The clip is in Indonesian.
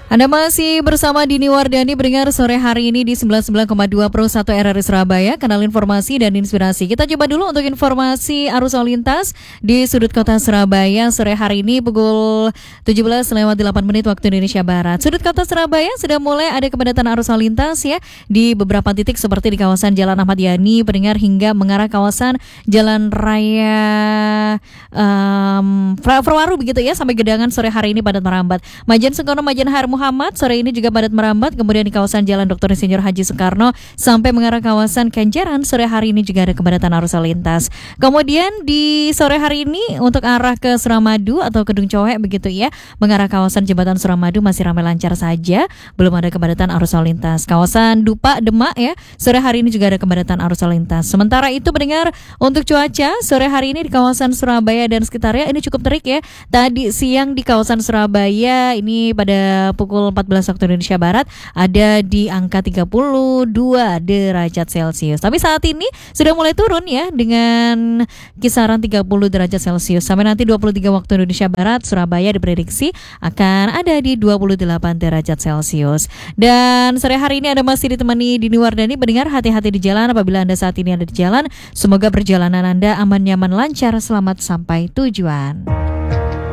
Anda masih bersama Dini Wardani pendengar sore hari ini di 99,2 Pro 1 RRI Surabaya, kanal informasi dan inspirasi. Kita coba dulu untuk informasi arus lalu lintas di sudut kota Surabaya sore hari ini pukul 17:08 waktu Indonesia Barat. Sudut kota Surabaya sudah mulai ada kepadatan arus lalu lintas ya di beberapa titik seperti di kawasan Jalan Ahmad Yani pendengar hingga mengarah kawasan Jalan Raya Perwaru begitu ya, sampai Gedangan sore hari ini padat merambat. Majen Sengkono Majen Har Muhammad sore ini juga padat merambat, kemudian di kawasan Jalan Dr. Insinyur Haji Soekarno sampai mengarah kawasan Kenjeran sore hari ini juga ada kepadatan arus lalu lintas. Kemudian di sore hari ini untuk arah ke Suramadu atau Kedung Coek begitu ya, mengarah kawasan Jembatan Suramadu masih ramai lancar saja, belum ada kepadatan arus lalu lintas. Kawasan Dupa Demak ya, sore hari ini juga ada kepadatan arus lalu lintas. Sementara itu pendengar, untuk cuaca sore hari ini di kawasan Surabaya dan sekitarnya ini cukup terik ya. Tadi siang di kawasan Surabaya ini pada pukul 14 waktu Indonesia Barat ada di angka 32 derajat Celcius. Tapi saat ini sudah mulai turun ya dengan kisaran 30 derajat Celcius. Sampai nanti 23 waktu Indonesia Barat, Surabaya diprediksi akan ada di 28 derajat Celcius. Dan sore hari ini Anda masih ditemani Dini Wardani. Mendengar hati-hati di jalan apabila Anda saat ini ada di jalan. Semoga perjalanan Anda aman, nyaman, lancar, selamat sampai tujuan.